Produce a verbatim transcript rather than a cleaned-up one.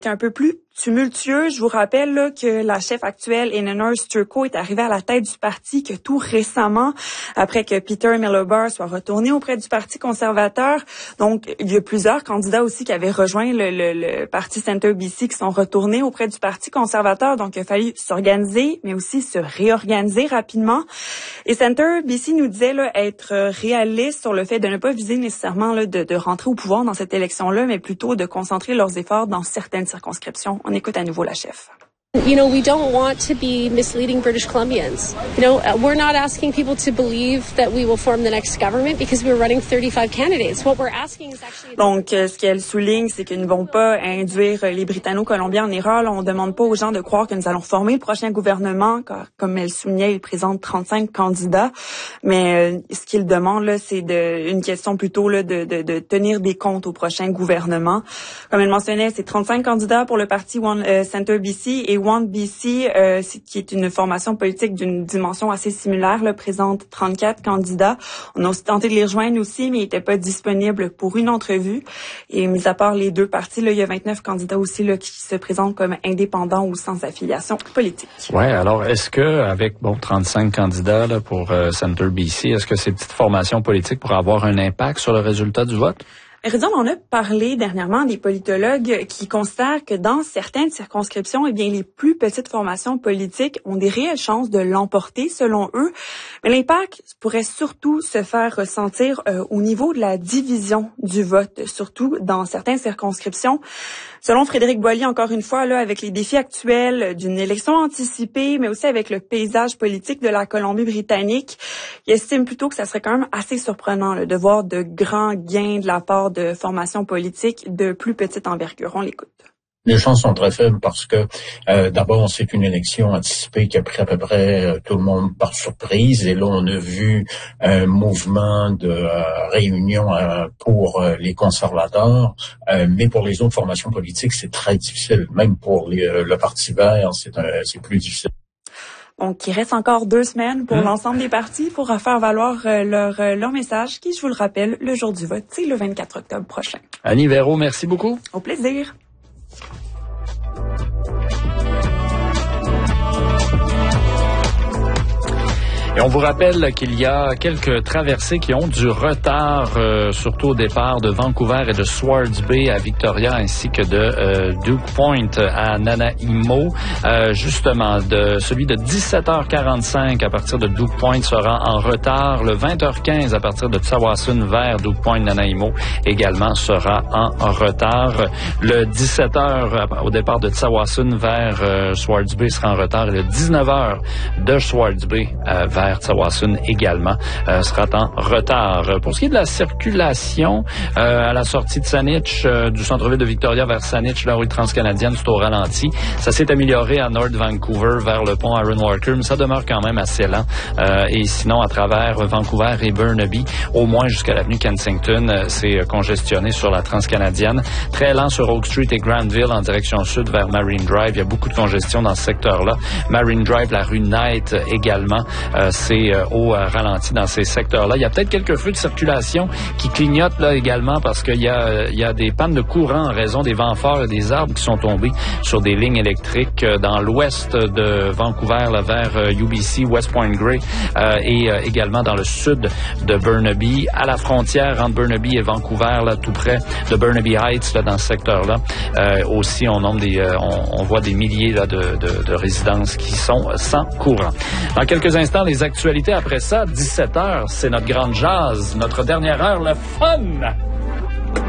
Un peu plus tumultueux. Je vous rappelle là, que la chef actuelle, Eleanor Sturko, est arrivée à la tête du parti que tout récemment, après que Peter Miliband soit retourné auprès du Parti conservateur. Donc, il y a plusieurs candidats aussi qui avaient rejoint le, le, le Parti Centre B C qui sont retournés auprès du Parti conservateur. Donc, il a fallu s'organiser, mais aussi se réorganiser rapidement. Et Centre B C nous disait là, être réaliste sur le fait de ne pas viser nécessairement là, de, de rentrer au pouvoir dans cette élection-là, mais plutôt de concentrer leurs efforts dans certaines circonscriptions. On écoute à nouveau la chef. You know, we don't want to be misleading British Columbians. You know, we're not asking people to believe that we will form the next government because we're running thirty-five candidates. What we're asking is actually... Donc, euh, ce qu'elle souligne, c'est qu'ils ne vont pas induire les Britanno-Colombiens en erreur. Là, on ne demande pas aux gens de croire que nous allons former le prochain gouvernement, car, comme elle soulignait, il présente trente-cinq candidats. Mais euh, ce qu'il demande, là, c'est de, une question plutôt là, de, de, de tenir des comptes au prochain gouvernement. Comme elle mentionnait, c'est trente-cinq candidats pour le parti One euh, Centre B C et One B C, euh, qui est une formation politique d'une dimension assez similaire, là, présente trente-quatre candidats. On a aussi tenté de les rejoindre aussi, mais ils n'étaient pas disponibles pour une entrevue. Et mis à part les deux partis, là, il y a vingt-neuf candidats aussi là, qui se présentent comme indépendants ou sans affiliation politique. Ouais, alors est-ce que avec bon trente-cinq candidats là, pour euh, Centre B C, est-ce que ces petites formations politiques pourraient avoir un impact sur le résultat du vote? Raison, on a parlé dernièrement des politologues qui considèrent que dans certaines circonscriptions, eh bien, les plus petites formations politiques ont des réelles chances de l'emporter, selon eux. Mais l'impact pourrait surtout se faire ressentir euh, au niveau de la division du vote, surtout dans certaines circonscriptions. Selon Frédéric Boilly, encore une fois, là, avec les défis actuels d'une élection anticipée, mais aussi avec le paysage politique de la Colombie-Britannique, il estime plutôt que ça serait quand même assez surprenant là, de voir de grands gains de la part de formations politiques de plus petite envergure. On l'écoute. Les chances sont très faibles parce que euh, d'abord c'est une élection anticipée qui a pris à peu près euh, tout le monde par surprise et là on a vu un mouvement de euh, réunion euh, pour euh, les conservateurs, euh, mais pour les autres formations politiques c'est très difficile, même pour les, euh, le Parti vert c'est, un, c'est plus difficile. Donc, il reste encore deux semaines pour mmh. l'ensemble des partis pour faire valoir euh, leur, euh, leur message qui, je vous le rappelle, le jour du vote, c'est le vingt-quatre octobre prochain. Annie Véro, merci beaucoup. Au plaisir. Et on vous rappelle qu'il y a quelques traversées qui ont du retard, euh, surtout au départ de Vancouver et de Swartz Bay à Victoria, ainsi que de euh, Duke Point à Nanaimo. Euh, justement, de celui de dix-sept heures quarante-cinq à partir de Duke Point sera en retard. Le vingt heures quinze à partir de Tsawwassen vers Duke Point, Nanaimo également sera en retard. Le dix-sept heures au départ de Tsawwassen vers euh, Swartz Bay sera en retard. Et le dix-neuf heures de Swartz Bay euh, vers Tsawwassen également euh, sera en retard. Pour ce qui est de la circulation, euh, à la sortie de Saanich, euh, du centre-ville de Victoria vers Saanich, la rue transcanadienne, c'est au ralenti. Ça s'est amélioré à North Vancouver vers le pont Aaron Walker, mais ça demeure quand même assez lent. Euh, et sinon, à travers Vancouver et Burnaby, au moins jusqu'à l'avenue Kensington, euh, c'est congestionné sur la transcanadienne. Très lent sur Oak Street et Granville en direction sud vers Marine Drive. Il y a beaucoup de congestion dans ce secteur-là. Marine Drive, la rue Knight également. Euh, c'est euh, au euh, ralenti dans ces secteurs-là. Il y a peut-être quelques feux de circulation qui clignotent là également parce qu'il y a, euh, il y a des pannes de courant en raison des vents forts et des arbres qui sont tombés sur des lignes électriques euh, dans l'ouest de Vancouver là, vers euh, U B C, West Point Grey euh, et euh, également dans le sud de Burnaby, à la frontière entre Burnaby et Vancouver, là, tout près de Burnaby Heights, là, dans ce secteur-là. Euh, aussi, on, nombre des, euh, on, on voit des milliers là, de, de, de résidences qui sont sans courant. Dans quelques instants, les actualités après ça, dix-sept heures, c'est notre grande jazz, notre dernière heure, le fun!